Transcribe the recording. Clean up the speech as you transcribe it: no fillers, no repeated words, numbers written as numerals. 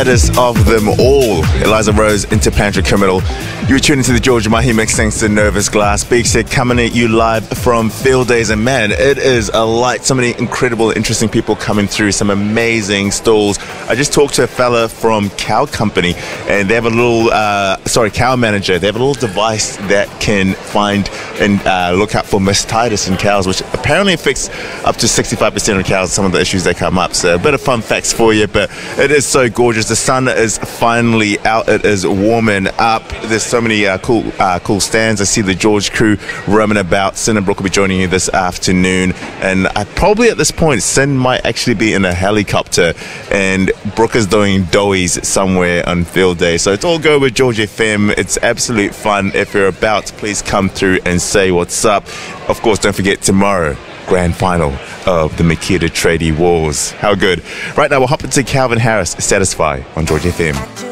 baddest of them all, Eliza Rose, Interplanetary Criminal. You're tuning to the George Mahi mix thanks to Nervous Glass. Big Set coming at you live from Field Days, and man, it is a light. So many incredible, interesting people coming through, some amazing stalls. I just talked to a fella from Cow Company, and they have a little, Cow Manager. They have a little device that can find and look out for mastitis in cows, which apparently affects up to 65% of cows, some of the issues that come up. So a bit of fun facts for you, but it is so gorgeous. The sun is finally out. It is warming up. There's so many cool stands. I see the George crew roaming about. Sin and Brooke will be joining you this afternoon, and probably at this point Sin might actually be in a helicopter and Brooke is doing doughies somewhere on Field Day. So it's all go with George FM. It's absolute fun. If you're about, please come through and say what's up. Of course, don't forget tomorrow, grand final of the Makita Tradie Wars. How good. Right now we'll hop into Calvin Harris, Satisfy on George FM.